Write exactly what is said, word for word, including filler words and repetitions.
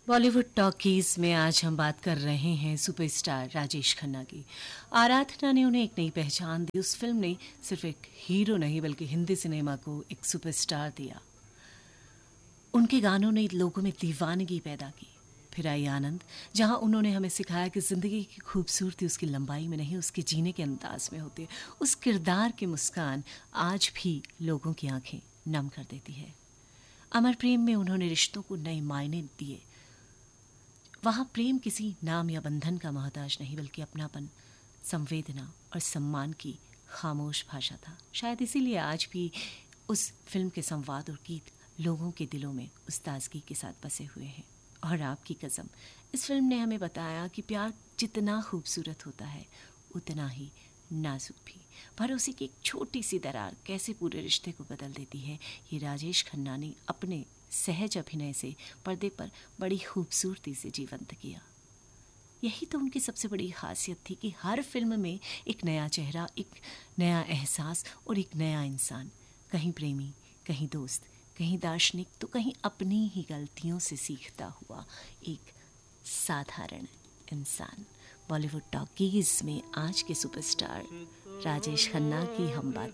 Bollywood talkies में आज हम बात कर रहे हैं सुपरस्टार राजेश खन्ना की। आराधना ने उन्हें एक नई पहचान दी। उस फिल्म ने सिर्फ एक हीरो नहीं बल्कि हिंदी सिनेमा को एक सुपरस्टार दिया। उनके गानों ने लोगों में दीवानगी पैदा की। फिर आई आनंद, जहां उन्होंने हमें सिखाया कि जिंदगी की खूबसूरती उसकी लंबाई में नहीं, उसके जीने के अंदाज में होती है। उस किरदार की मुस्कान आज भी लोगों की आंखें नम कर देती है। अमर प्रेम में उन्होंने रिश्तों को नए मायने दिए। वहाँ प्रेम किसी नाम या बंधन का मोहताज नहीं बल्कि अपनापन, संवेदना और सम्मान की खामोश भाषा था। शायद इसीलिए आज भी उस फिल्म के संवाद और गीत लोगों के दिलों में उस ताजगी के साथ बसे हुए हैं। और आपकी कसम, इस फिल्म ने हमें बताया कि प्यार जितना खूबसूरत होता है उतना ही नाजुक भी। भरोसे की एक छोटी सी दरार कैसे पूरे रिश्ते को बदल देती है, ये राजेश खन्ना ने अपने सहज अभिनय से पर्दे पर बड़ी खूबसूरती से जीवंत किया। यही तो उनकी सबसे बड़ी खासियत थी कि हर फिल्म में एक नया चेहरा, एक नया एहसास और एक नया इंसान। कहीं प्रेमी, कहीं दोस्त, कहीं दार्शनिक, तो कहीं अपनी ही गलतियों से सीखता हुआ एक साधारण इंसान। बॉलीवुड टॉकीज में आज के सुपरस्टार राजेश खन्ना की हम बात